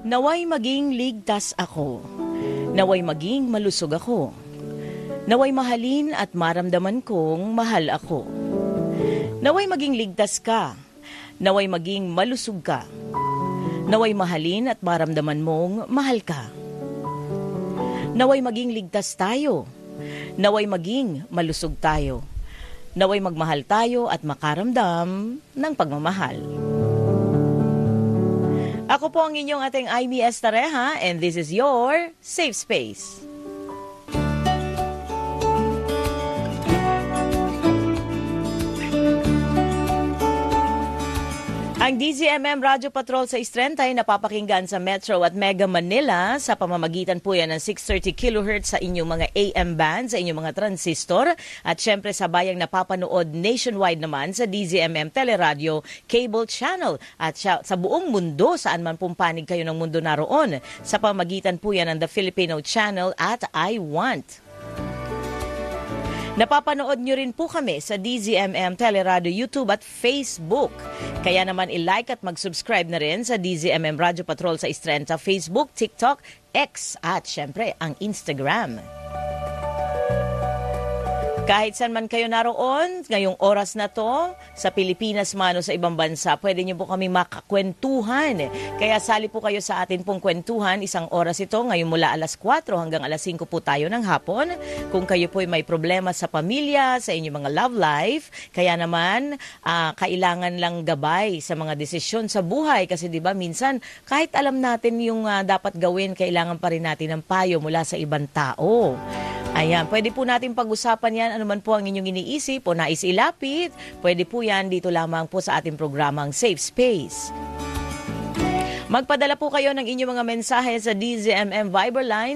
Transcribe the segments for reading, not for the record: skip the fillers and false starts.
Naway maging ligtas ako. Naway maging malusog ako. Naway mahalin at maramdaman kong mahal ako. Naway maging ligtas ka. Naway maging malusog ka. Naway mahalin at maramdaman mong mahal ka. Naway maging ligtas tayo. Naway maging malusog tayo. Naway magmahal tayo at makaramdam ng pagmamahal. Ako po ang inyong ating Amy Estareja and this is your Safe Space. Ang DZMM Radio Patrol sa Istrenta ay napapakinggan sa Metro at Mega Manila sa pamamagitan po yan ng 630 kHz sa inyong mga AM band, sa inyong mga transistor at syempre sa bayang napapanood nationwide naman sa DZMM Teleradio Cable Channel at sa buong mundo saan man pumpanig kayo ng mundo naroon sa pamamagitan po yan ng The Filipino Channel at I Want. Napapanood nyo rin po kami sa DZMM Teleradio YouTube at Facebook. Kaya naman i-like at mag-subscribe na rin sa DZMM Radio Patrol sa Istrenta, Facebook, TikTok, X at syempre ang Instagram. Kahit saan man kayo naroon, ngayong oras na to, sa Pilipinas man o sa ibang bansa, pwede niyo po kami makakwentuhan. Kaya sali po kayo sa atin pong kwentuhan, isang oras ito, ngayon mula alas 4 hanggang alas 5 po tayo ng hapon. Kung kayo po ay may problema sa pamilya, sa inyong mga love life, kaya naman kailangan lang gabay sa mga desisyon sa buhay. Kasi di ba minsan, kahit alam natin yung dapat gawin, kailangan pa rin natin ng payo mula sa ibang tao. Ayan, pwede po natin pag-usapan yan, anuman po ang inyong iniisip o nais ilapit. Pwede po yan dito lamang po sa ating programang Safe Space. Magpadala po kayo ng inyong mga mensahe sa DZMM Viber line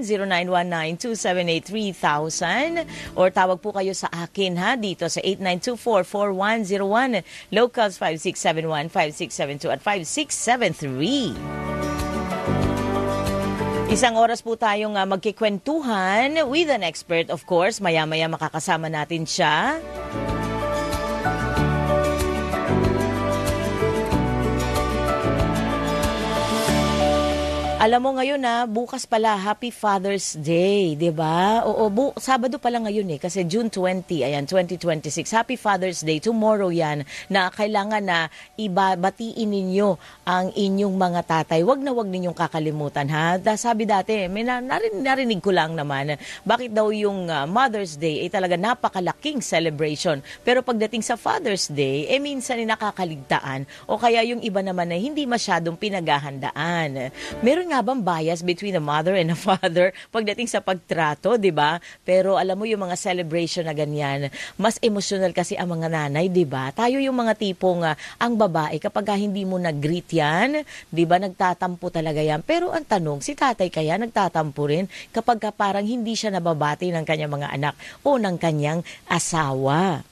0919-278-3000 or tawag po kayo sa akin dito sa 8924-4101, locals 5671, 5672 at 5673. Isang oras po tayong magkikwentuhan with an expert, of course. Maya-maya makakasama natin siya. Alam mo ngayon bukas pala, Happy Father's Day, di ba? Oo, Sabado pala ngayon kasi June 20, ayan, 2026. Happy Father's Day, tomorrow yan, na kailangan na batiin ninyo ang inyong mga tatay. Wag ninyong kakalimutan, Sabi dati, narinig ko lang naman, bakit daw yung Mother's Day ay talaga napakalaking celebration. Pero pagdating sa Father's Day, minsan nakakaligtaan. O kaya yung iba naman na hindi masyadong pinaghahandaan. Meron nga bang bias between a mother and a father pagdating sa pagtrato, di ba? Pero alam mo yung mga celebration na ganyan, mas emotional kasi ang mga nanay, di ba? Tayo yung mga tipong ang babae, kapag hindi mo nag-greet yan, di ba, nagtatampo talaga yan. Pero ang tanong, si tatay kaya nagtatampo rin kapag parang hindi siya nababati ng kanyang mga anak o ng kanyang asawa.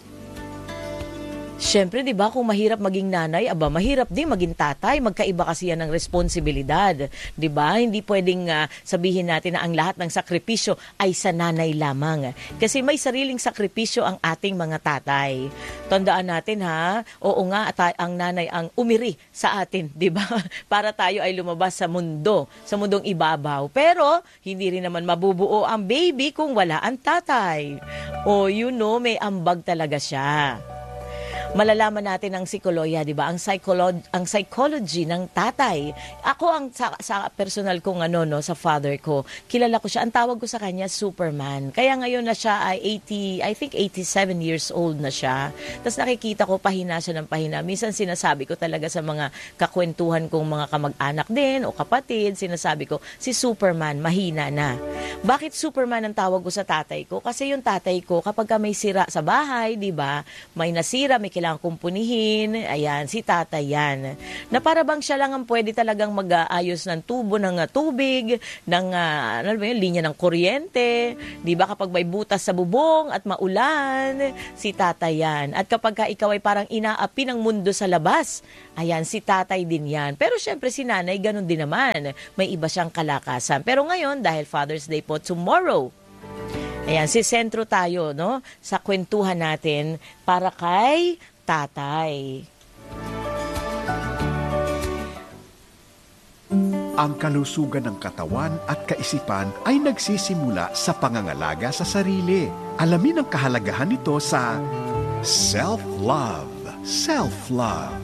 Siyempre, di ba, kung mahirap maging nanay, mahirap din maging tatay. Magkaiba kasi yan ng responsibilidad. Di ba? Hindi pwedeng sabihin natin na ang lahat ng sakripisyo ay sa nanay lamang. Kasi may sariling sakripisyo ang ating mga tatay. Tandaan natin oo nga, ang nanay ang umiri sa atin, di ba? Para tayo ay lumabas sa mundong ibabaw. Pero, hindi rin naman mabubuo ang baby kung wala ang tatay. May ambag talaga siya. Malalaman natin ang psikolohiya, di ba? Ang psychology ng tatay. Ako sa personal kong sa father ko, kilala ko siya. Ang tawag ko sa kanya, Superman. Kaya ngayon na siya ay 87 years old na siya. Tapos nakikita ko, pahina siya ng pahina. Minsan sinasabi ko talaga sa mga kakwentuhan kong mga kamag-anak din o kapatid, sinasabi ko, si Superman, mahina na. Bakit Superman ang tawag ko sa tatay ko? Kasi yung tatay ko, kapag may sira sa bahay, di ba? May nasira, may kailangan kumpunihin, ayan, si tatay yan. Na para bang siya lang ang pwede talagang mag-aayos ng tubo ng tubig, ng linya ng kuryente, di ba, kapag may butas sa bubong at maulan, si tatay yan. At kapag ikaw ay parang inaapi ng mundo sa labas, ayan, si tatay din yan. Pero syempre si nanay, ganun din naman. May iba siyang kalakasan. Pero ngayon, dahil Father's Day po tomorrow, ayan, sisentro tayo, sa kwentuhan natin para kay tatay. Ang kalusugan ng katawan at kaisipan ay nagsisimula sa pangangalaga sa sarili. Alamin ang kahalagahan nito sa Self-Love. Self-Love.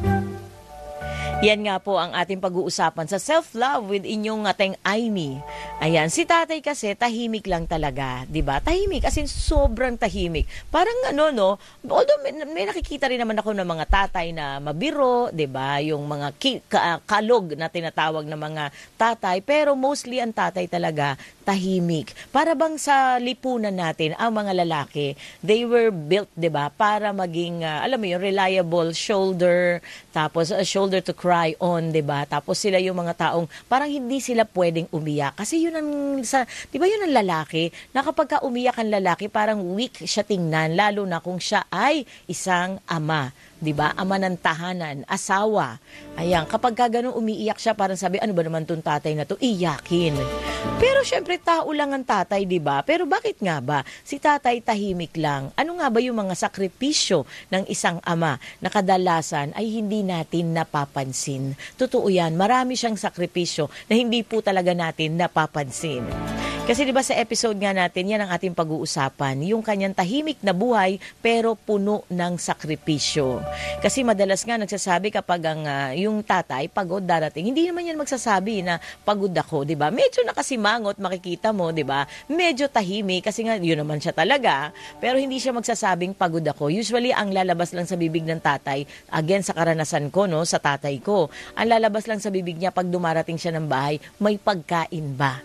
Yan nga po ang ating pag-uusapan sa self-love with inyong ating Aimee. Ayan, si tatay kasi tahimik lang talaga, 'di ba? Tahimik, as in sobrang tahimik. Parang no, although may nakikita rin naman ako ng mga tatay na mabiro, 'di ba? Yung mga kalog na tinatawag na mga tatay, pero mostly ang tatay talaga tahimik. Para bang sa lipunan natin, ang mga lalaki, they were built, 'di ba? Para maging alam mo yung reliable shoulder, tapos a shoulder to cry on, 'di ba? Tapos sila yung mga taong parang hindi sila pwedeng umiyak kasi yun ang 'di ba yun ang lalaki na kapag ka umiyak ang lalaki parang weak siya tingnan, lalo na kung siya ay isang ama. 'Di ba? Ama ng tahanan, asawa. Ayan, kapag ka ganun umiiyak siya, parang sabi, ano ba naman tong tatay na to? Iyakin. Pero syempre tao lang ang tatay, 'di ba? Pero bakit nga ba si tatay tahimik lang? Ano nga ba yung mga sakripisyo ng isang ama na kadalasan ay hindi natin napapansin? Totoo 'yan, marami siyang sakripisyo na hindi po talaga natin napapansin. Kasi 'di ba sa episode nga natin, yan ang ating pag-uusapan, yung kanyang tahimik na buhay pero puno ng sakripisyo. Kasi madalas nga nagsasabi kapag ang yung tatay pagod darating, hindi naman yan magsasabi na pagod ako, 'di ba? Medyo nakasimangot, makikita mo, 'di ba? Medyo tahimik kasi nga yun naman siya talaga, pero hindi siya magsasabing pagod ako. Usually ang lalabas lang sa bibig ng tatay, again sa karanasan ko no, sa tatay ko, ang lalabas lang sa bibig niya pag dumarating siya ng bahay, may pagkain ba?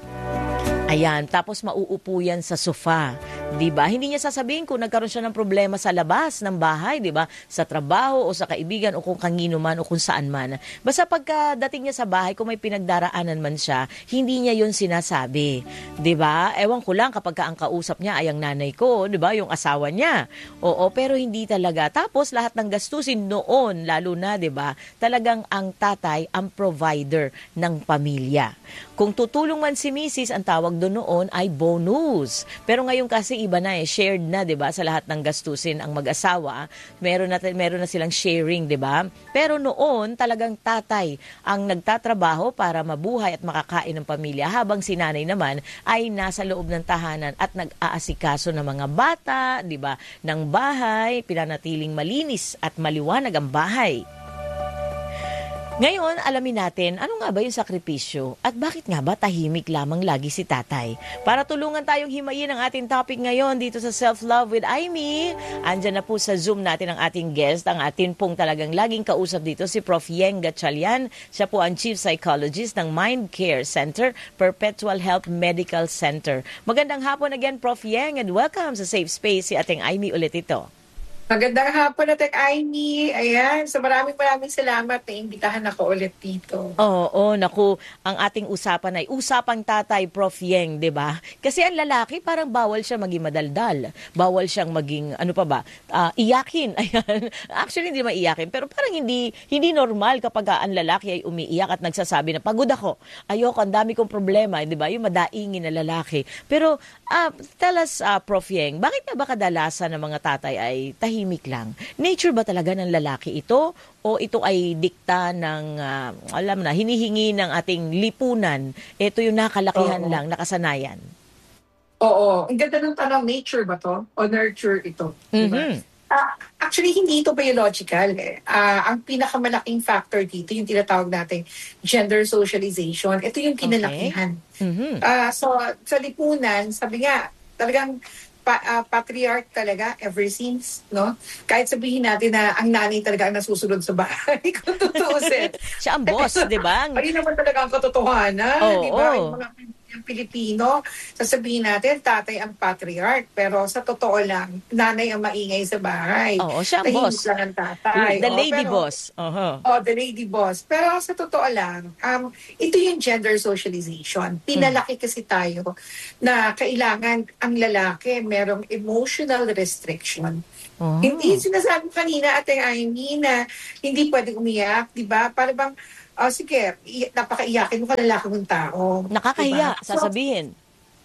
Ayan, tapos mauupo yan sa sofa. 'Di ba? Hindi niya sasabihin kung nagkaroon siya ng problema sa labas ng bahay, 'di ba? Sa trabaho o sa kaibigan o kung kanino man o kung saan man. Basta pagkadating niya sa bahay, kung may pinagdaraanan man siya, hindi niya 'yon sinasabi. 'Di ba? Ewan ko lang kapag ang kausap niya ay ang nanay ko, 'di ba? Yung asawa niya. Oo, pero hindi talaga. Tapos lahat ng gastusin noon, lalo na, 'di ba? Talagang ang tatay ang provider ng pamilya. Kung tutulong man si Mrs., ang tawag doon noon ay bonus. Pero ngayon kasi iba na shared na, 'di ba? Sa lahat ng gastusin ang mag-asawa, meron na silang sharing, 'di ba? Pero noon talagang tatay ang nagtatrabaho para mabuhay at makakain ng pamilya, habang si nanay naman ay nasa loob ng tahanan at nag-aasikaso ng mga bata, 'di ba? Ng bahay, pinanatiling malinis at maliwanag ang bahay. Ngayon, alamin natin, ano nga ba yung sakripisyo at bakit nga ba tahimik lamang lagi si tatay? Para tulungan tayong himayin ang ating topic ngayon dito sa Self-Love with Aimee, andyan na po sa Zoom natin ang ating guest, ang atin pong talagang laging kausap dito, si Prof. Yeng Gatchalian. Siya po ang Chief Psychologist ng Mind Care Center, Perpetual Health Medical Center. Magandang hapon again, Prof. Yeng, and welcome sa Safe Space, si ating Aimee ulit ito. Magandang hapon natin, Aimee. Ayan, so maraming salamat na imbitahan ako ulit dito. Oo, naku, ang ating usapan ay usapang tatay, Prof. Yeng, 'di ba? Kasi ang lalaki parang bawal siya maging madaldal. Bawal siyang maging iyakin. Ayan. Actually hindi maiyakin, pero parang hindi normal kapag ang lalaki ay umiiyak at nagsasabi na pagod ako. Ayoko, ang dami kong problema, 'di ba? Yung madaingin na lalaki. Pero tell us, Prof. Yeng, bakit na ba kadalasan ng mga tatay ay tahimik lang? Nature ba talaga ng lalaki ito? O ito ay dikta ng, hinihingi ng ating lipunan? Ito yung nakalakihan lang, nakasanayan. Oo. Ang ganda ng tanong, nature ba to? O nurture ito? Diba? Actually, hindi ito biological. Ang pinakamalaking factor dito, yung tinatawag natin gender socialization. Ito yung kinalakihan. Okay. So, sa lipunan, sabi nga, talagang patriarch talaga ever since, no? Kahit sabihin natin na ang nanay talaga ang nasusunod sa bahay, kung tutuusin. Siya ang boss, di ba? Ayun naman talaga ang katotohanan, di ba? Yung mga Pilipino, sasabihin natin, tatay ang patriarch, pero sa totoo lang, nanay ang maingay sa bahay. Oo, siya ang boss. Tahimik lang ang tatay. The lady boss. The lady boss. Pero sa totoo lang, ito yung gender socialization. Pinalaki kasi tayo na kailangan ang lalaki merong emotional restriction. Hindi sinasabi kanina, Ate Aimee, na hindi pwedeng umiyak, di ba? Para bang, sige, napakaiyakin mo ka lalaki mong tao. Nakakahiya, diba? sasabihin.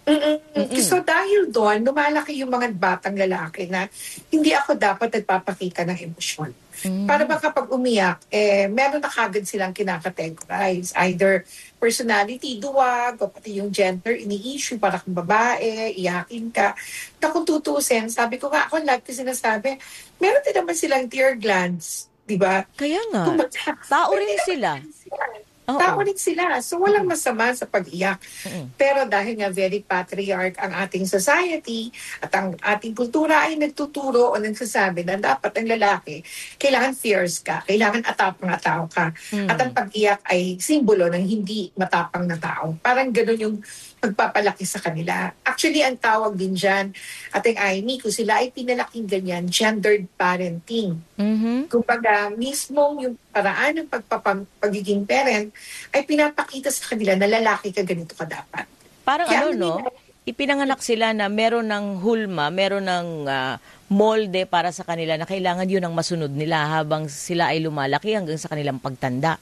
So dahil doon, lumalaki yung mga batang lalaki na hindi ako dapat nagpapakita ng emosyon. Para ba kapag umiyak, meron na kagad silang kinakategorize. Either personality, duwag, o pati yung gender, ini-issue para kang babae, iyakin ka. Na kung tutusin, sabi ko nga, ako lagi sinasabi, meron din naman silang tear glands, di ba? Kaya nga, tao rin sila. Tao rin sila. So walang masama sa pag-iyak. Pero dahil nga very patriarch ang ating society at ang ating kultura ay nagtuturo o nagsasabi na dapat ang lalaki, kailangan fierce ka, kailangan atapang na tao ka. At ang pag-iyak ay simbolo ng hindi matapang na tao. Parang ganun yung pagpapalaki sa kanila. Actually, ang tawag din dyan, ating Amy, kung sila ay pinalaking ganyan, gendered parenting. Kumbaga, mismong yung paraan ng pagiging parent ay pinapakita sa kanila na lalaki ka, ganito ka dapat. Parang ipinanganak sila na meron ng hulma, meron ng molde para sa kanila na kailangan yun ang masunod nila habang sila ay lumalaki hanggang sa kanilang pagtanda.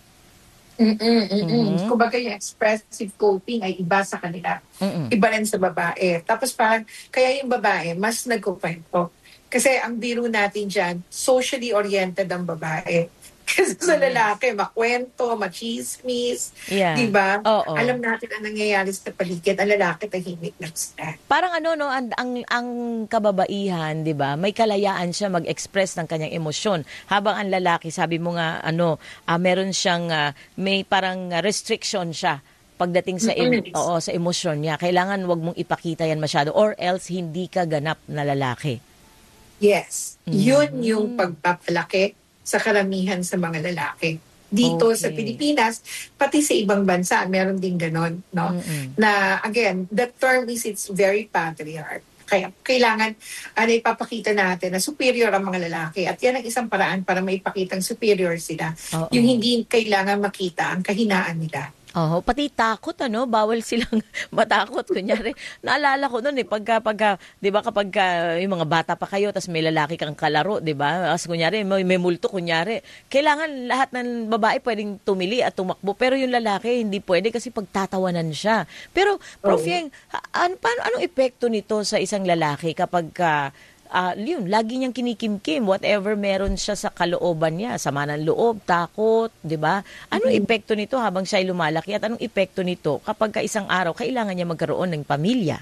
Kumbaga yung expressive coping ay iba sa kanila. Iba rin sa babae. Tapos parang, kaya yung babae, mas nagkukwento. Kasi ang biro natin dyan, socially oriented ang babae. Kasi sa lalaki, makwento, machismis, di ba? Alam natin ang nangyayari sa paligid, ang lalaki tahimik lang sila. Parang ang kababaihan, di ba? May kalayaan siya mag-express ng kanyang emosyon. Habang ang lalaki, sabi mo nga, meron siyang, may parang restriction siya pagdating sa sa emosyon niya. Kailangan wag mong ipakita yan masyado or else hindi ka ganap na lalaki. Yes. Yun yung pagpapalaki sa karamihan sa mga lalaki. Dito sa Pilipinas, pati sa ibang bansa, meron din ganon, no? Na, again, the term is, it's very patriarch. Kaya kailangan ipapakita natin na superior ang mga lalaki. At yan ang isang paraan para maipakitang superior sila. Yung hindi kailangan makita ang kahinaan nila. Pati takot, bawal silang matakot. Kunyari, naalala ko noon di ba kapag yung mga bata pa kayo, tas may lalaki kang kalaro, di ba? Kasi kunyari, may multo, kunyari. Kailangan lahat ng babae pwedeng tumili at tumakbo, pero yung lalaki hindi pwede kasi pagtatawanan siya. Pero, Prof. Yeng, anong epekto nito sa isang lalaki kapag yun, lagi niyang kinikimkim, whatever meron siya sa kalooban niya, sama ng loob, takot, di ba? Anong epekto nito habang siya ay lumalaki at anong epekto nito kapag isang araw kailangan niya magkaroon ng pamilya?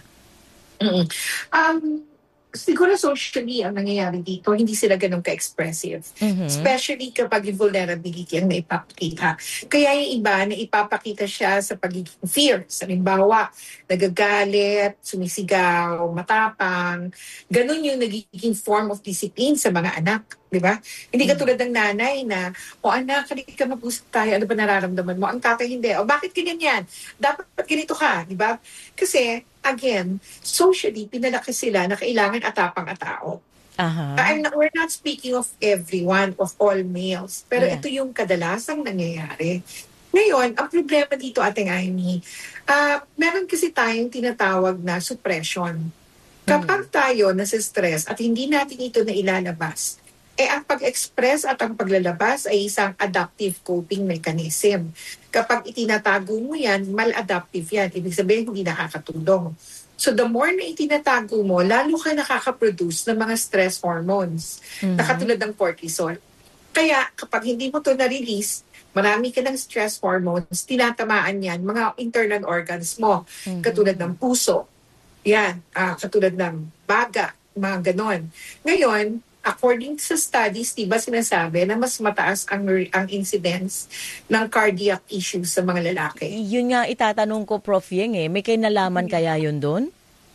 Siguro socially ang nangyayari dito, hindi sila ganun ka-expressive. Especially kapag yung vulnerability ang naipapakita. Kaya yung iba na ipapakita siya sa pagiging fierce. Halimbawa, nagagalit, sumisigaw, matapang. Ganun yung nagiging form of discipline sa mga anak. Di ba? Hindi katulad ng nanay na, anak, halika mag-usap tayo, ano ba nararamdaman mo? Ang tatay hindi. Bakit ganyan yan? Dapat ganito ka, di ba? Kasi, again, socially, pinalaki sila na kailangan atapang atao. We're not speaking of everyone, of all males. Pero ito yung kadalasang nangyayari. Ngayon, ang problema dito, Ating Amy, meron kasi tayong tinatawag na suppression. Kapag tayo nasa stress at hindi natin ito na ilalabas, ang pag-express at ang paglalabas ay isang adaptive coping mechanism. Kapag itinatago mo yan, maladaptive yan. Ibig sabihin, hindi nakakatulong. So the more na itinatago mo, lalo ka nakaka-produce ng mga stress hormones na katulad ng cortisol. Kaya kapag hindi mo to na-release, marami ka ng stress hormones, tinatamaan yan, mga internal organs mo, katulad ng puso, yan, katulad ng baga, mga ganon. Ngayon, according sa studies, diba sinasabi na mas mataas ang incidence ng cardiac issues sa mga lalaki? Yun nga itatanong ko, Prof. Yeng, may kinalaman kaya yun doon?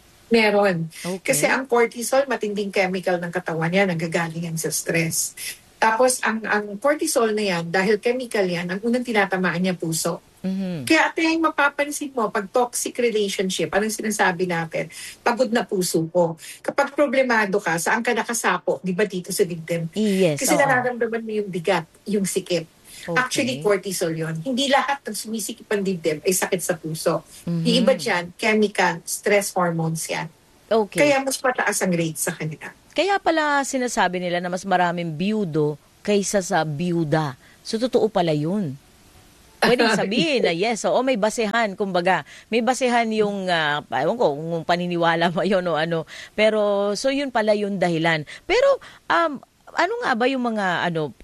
Meron. Okay. Kasi ang cortisol, matinding chemical ng katawan yan, nanggagaling yan sa stress. Tapos ang cortisol na yan, dahil chemical yan, ang unang tinatamaan niya puso. Kaya yung mapapansin mo, pag toxic relationship, anong sinasabi natin? Pagod na puso ko. Kapag problemado ka, saan ka nakasapo? Di ba dito sa dibdib? Yes. Kasi nararamdaman mo yung bigat, yung sikip. Okay. Actually, cortisol yon. Hindi lahat ng sumisikip ang dibdib ay sakit sa puso. Yung iba dyan, chemical, stress hormones yan. Okay. Kaya mas mataas ang rate sa kanila. Kaya pala sinasabi nila na mas maraming biyudo kaysa sa biyuda. So, totoo pala yun. pwedeng sabihin na yes, oo, may basehan, kumbaga. May basehan yung, ewan ko, kung paniniwala mo yun o ano. Pero, so yun pala yung dahilan. Pero, ano nga ba yung mga,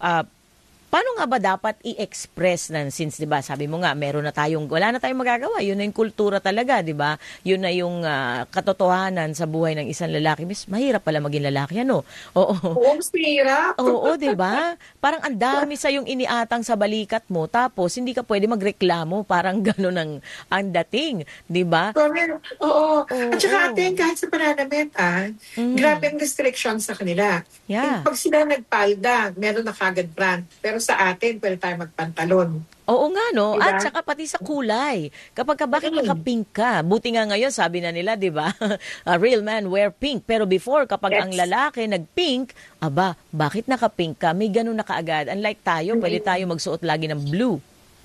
paano nga ba dapat i-express since 'di ba sabi mo nga wala na tayong magagawa, yun na yung kultura talaga, 'di ba? Yun na yung katotohanan sa buhay ng isang lalaki. Mahirap pala maging lalaki, ano? Oo. Oo, mas mahirap. Oo, 'di ba? Parang ang dami sa yung iniatang sa balikat mo tapos hindi ka pwede magreklamo, parang gano'n ang dating, 'di ba? Correct. Oo. At saka Oo. atin, kahit sa pananamit, grabe ang restrictions sa kanila. Yeah. Pag sila nagpalda, meron na kagad brand. Pero sa atin, pwede tayo magpantalon. Oo nga, no? Diba? At saka pati sa kulay. Bakit naka-pink ka? Buti nga ngayon, sabi na nila, di ba? A real man wear pink. Pero before, kapag ang lalaki nag-pink, bakit naka-pink ka? May ganun na kaagad. Unlike tayo, pwede tayo magsuot lagi ng blue.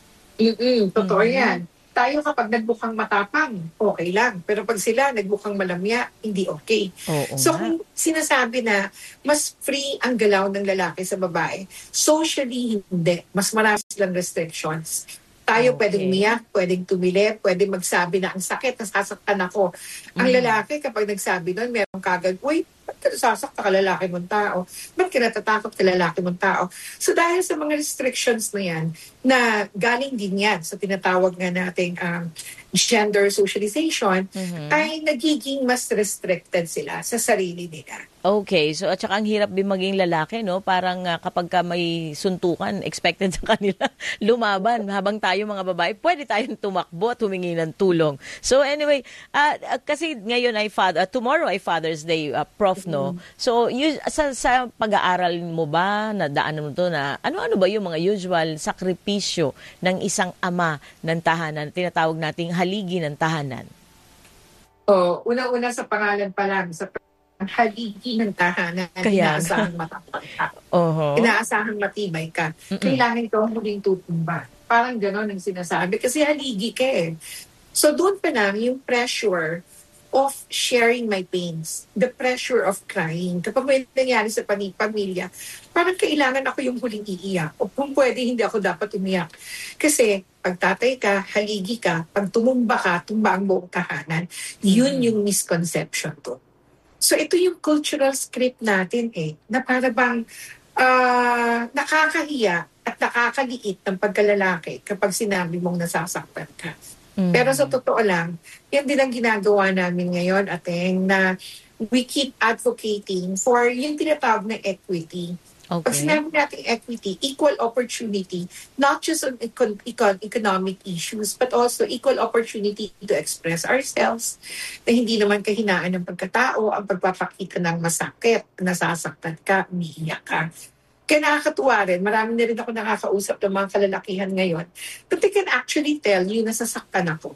Totoo yan. Tayo kapag nagbukang matapang, okay lang. Pero pag sila nagbukang malamya, hindi okay. Oo So nga. kung sinasabi na mas free ang galaw ng lalaki sa babae, socially hindi. Mas marami silang restrictions. Tayo Okay. pwedeng umiyak, pwedeng tumili, pwedeng magsabi na ang sakit, nasasaktan ako. Ang lalaki kapag nagsabi nun, meron kagad, uy, ba't ka nasasakta ka lalaki mong tao? Ba't ka natatakot ka lalaki mong tao? So dahil sa mga restrictions na yan, na galing din yan sa tinatawag nga nating gender socialization, ay nagiging mas restricted sila sa sarili nila. Okay, so at saka ang hirap din maging lalaki, no? Parang kapag ka may suntukan, expected sa kanila lumaban. Habang tayo mga babae, pwede tayong tumakbo at humingi ng tulong. So anyway, kasi ngayon ay tomorrow ay Father's Day, Prof, no? So sa pag-aaral mo ba, nadaanan mo to na ano-ano ba yung mga usual sakripisyo ng isang ama ng tahanan, tinatawag nating haligi ng tahanan? Una-una sa pangalan pa lang, sa haligi ng tahanan, inaasahang matapang ka. Inaasahang matibay ka. Kailangan ito ang muling tutumba. Parang gano'n ang sinasabi. Kasi haligi ka eh. So doon pa lang yung pressure of sharing my pains. The pressure of crying. Kapag may nangyari sa pamilya, parang kailangan ako yung huling iiyak. O kung pwede, hindi ako dapat umiyak. Kasi pag tatay ka, haligi ka, pag tumumba ka, tumba ang buong tahanan. Yun yung misconception to. So ito yung cultural script natin na para bang nakakahiya at nakakaliit ng pagkalalaki kapag sinabi mong nasasaktan ka. Pero sa totoo lang, yan din ang ginagawa namin ngayon, Ateng, na we keep advocating for yung tinatawag na equity. Okay. Pag sinabi natin equity, equal opportunity, not just on economic issues, but also equal opportunity to express ourselves, na hindi naman kahinaan ng pagkatao, ang pagpapakita ng masakit, nasasaktan ka, umiiyak ka. Kaya nakakatuwa rin, marami na rin ako nakakausap ng mga kalalakihan ngayon, but they can actually tell you na sasaktan ako.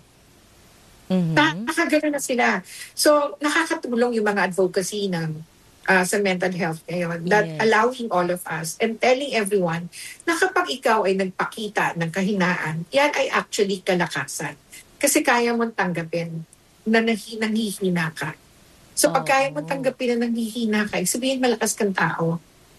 Nakagano na sila. So, nakakatulong yung mga advocacy ng sa mental health ngayon, that allowing all of us and telling everyone na kapag ikaw ay nagpakita ng kahinaan, yan ay actually kalakasan. Kasi kaya mong tanggapin na nanghihina ka. So pag kaya mong tanggapin na nanghihina ka, sabihin malakas kang tao.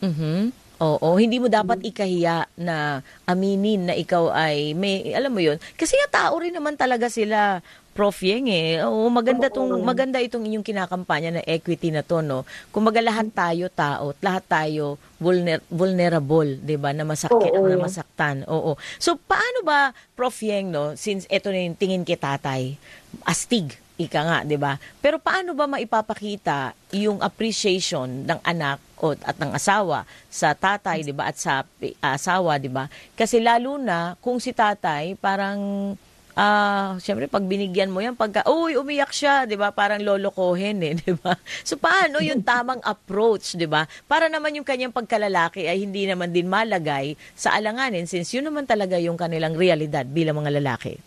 Oo, hindi mo dapat ikahiya na aminin na ikaw ay may, alam mo yun, kasi nga tao rin naman talaga sila, Prof. Yeng Oo, maganda itong inyong kinakampanya na equity na to, no? Kumbaga lahat tayo tao, lahat tayo vulnerable, 'di ba? Na masakit, na masaktan. Oo. So paano ba, Prof. Yeng, no, since ito na yung tingin kay tatay, astig ika nga, 'di ba? Pero paano ba maipapakita yung appreciation ng anak at ng asawa sa tatay, 'di ba? At sa asawa, 'di ba? Kasi lalo na kung si tatay parang syempre pag binigyan mo yan, uy, umiyak siya, 'di ba? Parang lolokohin 'di ba? So paano yung tamang approach, 'di ba? Para naman yung kanyang pagkalalaki ay hindi naman din malagay sa alanganin since yun naman talaga yung kanilang realidad bilang mga lalaki.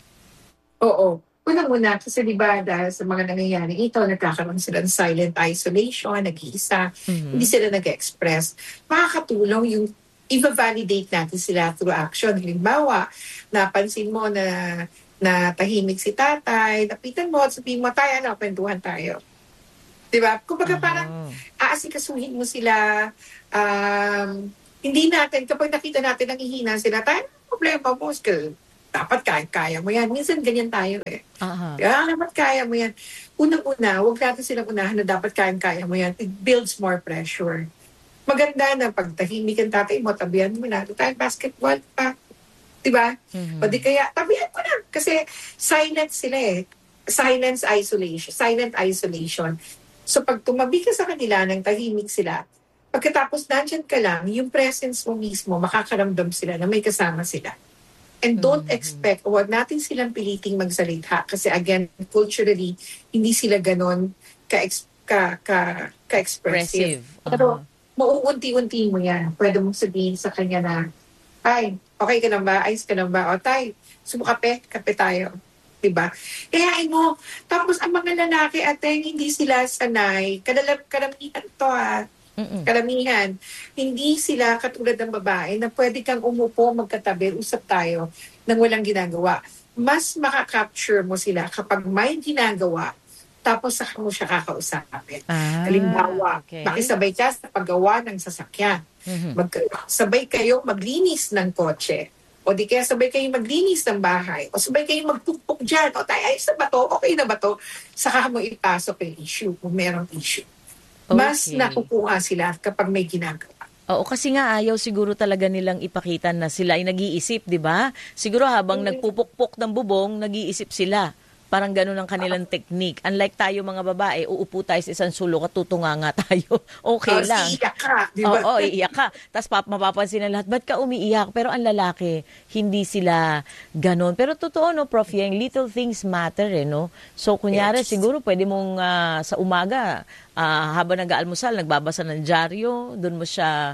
Oo. Una-una, kasi di ba dahil sa mga nangyayari ito, nagkakaroon sila ng silent isolation, nag-iisa, hindi sila nag-express. Makakatulong yung i-validate natin sila through action. Halimbawa, napansin mo na tahimik si tatay, napitan mo at sabihin mo, tayo, kwentuhan tayo. Diba? Kumbaga parang aasikasuhin mo sila, hindi natin, kapag nakita natin ang hihina sila, tayo, problema mo, dapat kaya mo yan. Minsan ganyan tayo eh. Aha. Dapat kaya mo yan. Unang-una, huwag natin silang unahan na dapat kaya mo yan. It builds more pressure. Maganda na pag tahimik ang tatay mo, tabihan mo na, tayo basketball pa. Diba? O di kaya, tabihan ko na. Kasi silent sila eh. Silent isolation. So pag tumabi ka sa kanila ng tahimik sila, pagkatapos nandyan ka lang, yung presence mo mismo, makakaramdam sila na may kasama sila. And don't expect, huwag natin silang piliting magsalita. Kasi again, culturally, hindi sila ganon ka-expressive. Pero mauunti-unti mo yan. Pwede mong sabihin sa kanya na, ay, okay ka na ba? Ayos ka na ba? O tay, sumukape, kape tayo. Diba? Kaya mo, tapos ang mga lalaki ateng hindi sila sanay. Karamihan to Karamihan. Hindi sila katulad ng babae na pwede kang umupo, magkatabi, usap tayo nang walang ginagawa. Mas makakapture mo sila kapag may ginagawa tapos saka mo siya kakausapin. Halimbawa, makisabay ka sa paggawa ng sasakyan. Sabay kayo maglinis ng kotse. O di kaya sabay kayo maglinis ng bahay. O sabay kayo magpukpok dyan. O tayo, ayos na ba to? Okay na ba to? Saka mo ipasok yung issue kung merong issue. Mas nakukuha sila kapag may ginagawa. Oo, kasi nga ayaw siguro talaga nilang ipakita na sila ay nag-iisip, di ba? Siguro habang nagpupukpok ng bubong, nag-iisip sila. Parang ganun ang kanilang technique. Unlike tayo mga babae, uupo tayo sa isang sulok at tutunga nga tayo. Okay lang. Iiyak ka, di ba? Oo, iiyak ka. Tapos mapapansin na lahat, ba't ka umiiyak? Pero ang lalaki, hindi sila ganun. Pero totoo, no, Prof. Yang, little things matter, eh, no? So, kunyari, siguro pwede mong sa umaga, habang nag-aalmusal, nagbabasa ng dyaryo, doon mo siya,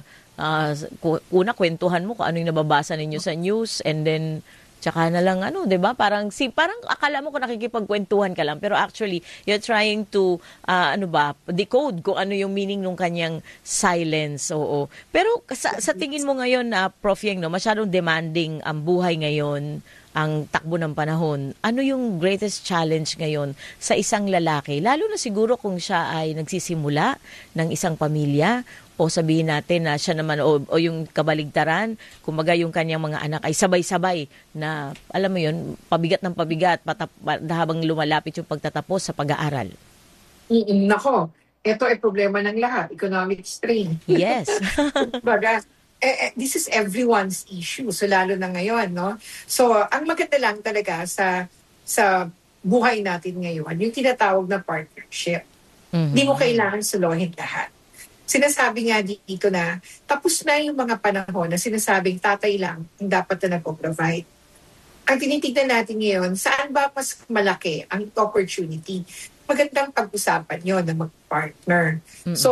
una, kwentuhan mo kung ano yung nababasa ninyo sa news, and then, tsaka na lang 'di ba? Parang akala mo kung nakikipagkwentuhan ka lang pero actually you're trying to decode kung ano yung meaning ng kanyang silence. Oo. Pero sa tingin mo ngayon na Prof. Yang, no, masyadong demanding ang buhay ngayon, ang takbo ng panahon. Ano yung greatest challenge ngayon sa isang lalaki? Lalo na siguro kung siya ay nagsisimula ng isang pamilya o sabihin natin na siya naman o yung kabaligtaran, kumbaga yung kanyang mga anak ay sabay-sabay na, alam mo yun, pabigat ng pabigat habang lumalapit yung pagtatapos sa pag-aaral. Nako, ito ay problema ng lahat, economic strain. Yes. Baga, this is everyone's issue, so lalo na ngayon, no? So, ang maganda lang talaga sa buhay natin ngayon, yung tinatawag na partnership. Hindi mo kailangan suluhin lahat. Sinasabi nga dito na tapos na yung mga panahon na sinasabing tatay lang ang dapat na nag-provide. Ang tinitignan natin ngayon, saan ba mas malaki ang opportunity? Magandang pag-usapan yun na mag-partner. So,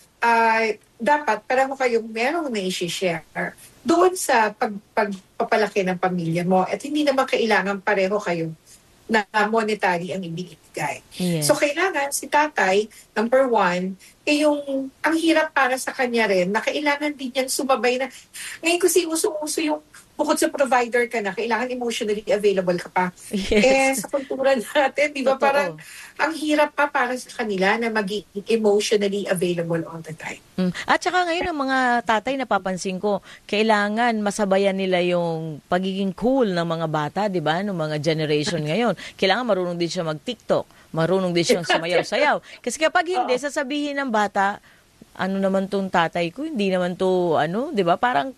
dapat pareho kayong merong na-share doon sa pagpapalaki ng pamilya mo at hindi naman kailangan pareho kayo na monetary ang ibigay. Yes. So, kailangan si tatay, number one, ang hirap para sa kanya rin, na kailangan din yan sumabay na. Ngayon kasi uso-uso yung bukod sa provider ka na, kailangan emotionally available ka pa. Yes. Sa kultura natin, di ba, parang ang hirap pa para sa kanila na maging emotionally available all the time. At saka ngayon ang mga tatay, napapansin ko, kailangan masabayan nila yung pagiging cool ng mga bata, di ba, ng mga generation ngayon. Kailangan marunong din siya mag-TikTok, marunong din siyang sumayaw-sayaw. Kasi kapag hindi, sasabihin ng bata, ano naman tong tatay ko, hindi naman to, 'di ba? Parang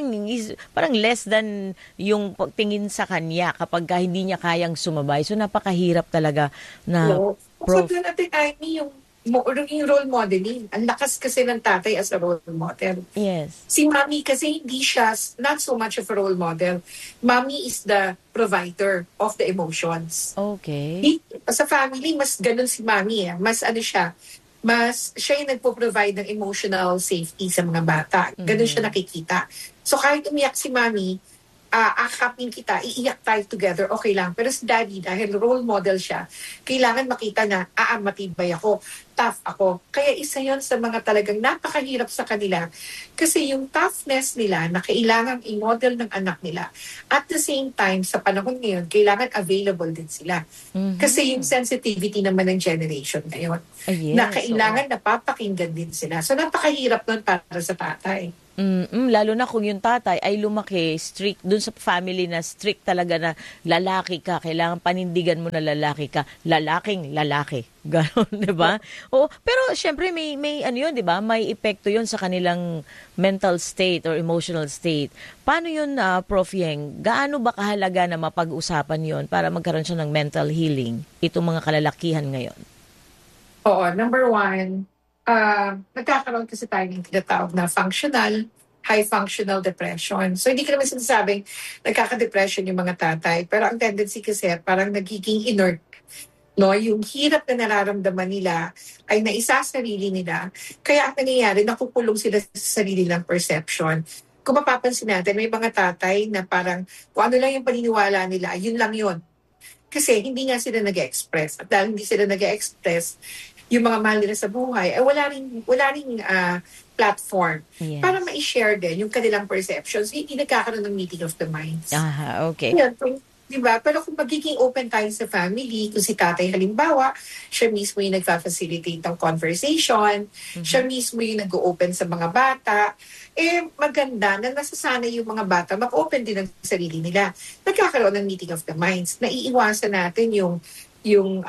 less than yung tingin sa kanya kapag hindi niya kayang sumabay. So napakahirap talaga na Prof. So, natin, yung role modeling. Ang lakas kasi ng tatay as a role model. Yes. Si mommy kasi hindi siya, not so much of a role model. Mommy is the provider of the emotions. Okay. Sa family, mas ganun si mommy. Mas siya yung nagpo-provide ng emotional safety sa mga bata. Ganun siya nakikita. So kahit umiyak si mommy, akapin kita, iiyak tayo together, okay lang. Pero si daddy, dahil role model siya, kailangan makita na, matibay ako, tough ako. Kaya isa yon sa mga talagang napakahirap sa kanila. Kasi yung toughness nila na kailangan i-model ng anak nila, at the same time, sa panahon ngayon, kailangan available din sila. Kasi yung sensitivity naman ng generation ngayon, Yes, na kailangan napapakinggan din sila. So napakahirap nun para sa tatay. Lalo na kung yung tatay ay lumaki strict dun sa family na strict talaga na lalaki ka, kailangan panindigan mo na lalaki ka, lalaking lalaki. Ganon, 'di ba? O pero syempre may ano 'yun, 'di ba? May epekto 'yun sa kanilang mental state or emotional state. Paano 'yun, Prof. Yeng? Gaano ba kahalaga na mapag-usapan 'yun para magkaroon siya ng mental healing itong mga kalalakihan ngayon? Oo, number one, nagkakaroon kasi tayo ng tinatawag na high functional depression. So hindi ko naman sinasabing nagkaka-depression yung mga tatay, pero ang tendency kasi parang nagiging inert. No, yung hirap na nararamdaman nila ay naisasarili nila. Kaya ang nangyayari, nakukulong sila sa sarili nilang perception. Kung mapapansin natin, may mga tatay na parang kung ano lang yung paniniwala nila, yun lang yun. Kasi hindi nga sila nag-express. At dahil hindi sila nag-express, yung mga mahal nila sa buhay, ay wala ring platform para ma-share din yung kanilang perceptions. Hindi nagkakaroon ng meeting of the minds. Okay. Yan, diba? Pero kung magiging open tayo sa family, kung si tatay halimbawa, siya mismo yung nagfa-facilitate ng conversation, siya mismo yung nag-open sa mga bata, maganda na nasasanay yung mga bata, mag-open din ang sarili nila. Nagkakaroon ng meeting of the minds. Naiiwasan natin yung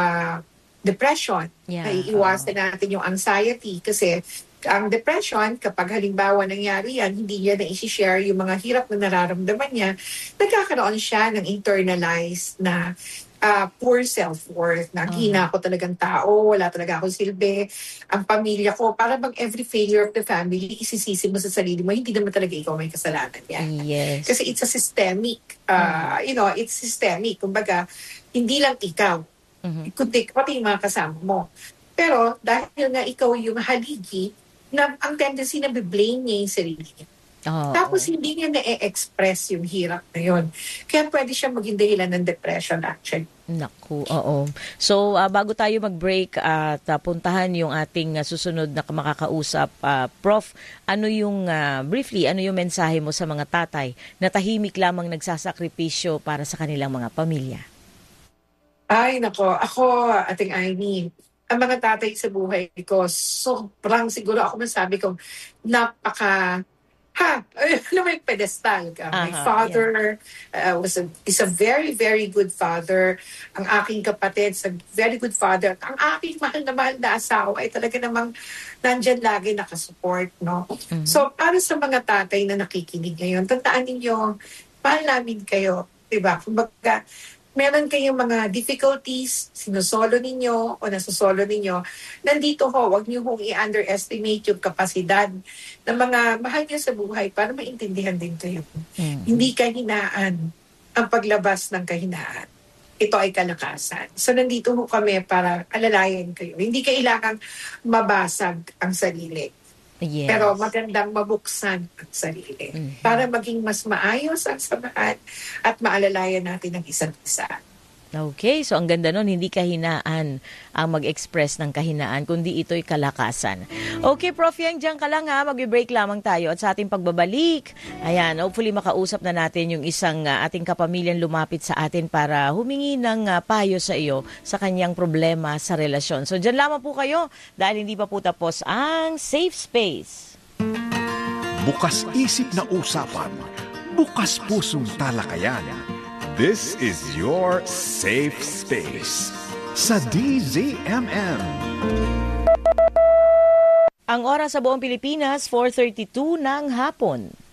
depression. Naiiwasan natin yung anxiety kasi ang depression, kapag halimbawa nangyari yan, hindi niya na isi-share yung mga hirap na nararamdaman niya, nagkakaroon siya ng internalized na poor self-worth, na hina ko talagang tao, wala talaga akong silbi, ang pamilya ko, para bang every failure of the family, isisisi mo sa sarili mo, hindi naman talaga ikaw may kasalanan yan. Yes. Kasi it's a systemic, it's systemic. Kumbaga, hindi lang ikaw, kundi pati yung mga kasama mo. Pero dahil nga ikaw yung haligi, na ang tendency na be-blame niya yung sarili niya. Tapos hindi niya na-express yung hirap na yun. Kaya pwede siya maging dahilan ng depression actually. Naku, oo. So, bago tayo mag-break at puntahan yung ating susunod na makakausap, Prof, briefly, ano yung mensahe mo sa mga tatay na tahimik lamang nagsasakripisyo para sa kanilang mga pamilya? Ay, nako. Ako, Ating Aimee, ang mga tatay sa buhay ko, sobrang siguro ako masabi kong may pedestal ka. My father is a very, very good father. Ang aking kapatid is a very good father. Ang aking mahal na asawa ay talaga namang nandyan lagi nakasupport, no? So, para sa mga tatay na nakikinig ngayon, tandaan ninyo, mahal namin kayo. Diba? Kumbaga, meron kayong mga difficulties, sinusolo ninyo o nasusolo ninyo, nandito ho, wag niyo hong i-underestimate yung kapasidad ng mga mahal niyo sa buhay para maintindihan din kayo. Hindi kahinaan ang paglabas ng kahinaan. Ito ay kalakasan. So nandito ho kami para alalayan kayo. Hindi kailangang mabasag ang sarili. Yes. Pero magandang mabuksan ang sarili para maging mas maayos ang samahan at maalalayan natin ang isa't isa. Okay, so ang ganda nun, hindi kahinaan ang mag-express ng kahinaan, kundi ito'y kalakasan. Okay, Prof. Yeng, dyan ka lang ha, mag-break lamang tayo at sa ating pagbabalik, ayan, hopefully makausap na natin yung isang ating kapamilyang lumapit sa atin para humingi ng payo sa iyo sa kanyang problema sa relasyon. So dyan lamang po kayo dahil hindi pa po tapos ang Safe Space. Bukas isip na usapan, bukas pusong talakayan. This is your safe space sa DZMM. Ang oras sa buong Pilipinas, 4:32 ng hapon.